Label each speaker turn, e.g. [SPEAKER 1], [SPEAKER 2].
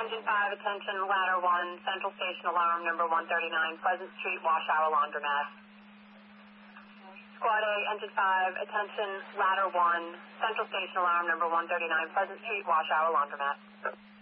[SPEAKER 1] Engine 5, attention, ladder 1, Central Station alarm number 139, Pleasant Street, Wash Hour Laundromat. Squad A, Engine 5, attention, ladder 1, Central Station alarm number 139, Pleasant Street, Wash Hour Laundromat.